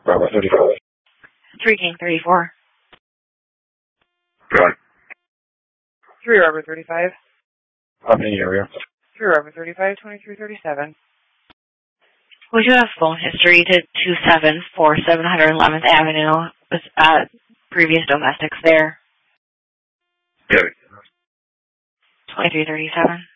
Bravo 35. 3 King 34. Go ahead. 3 Robert 35. I'm in the area. 3 Robert 35, 2337. We do have phone history to 2747 711th Avenue with previous domestics there. Yeah. 2337.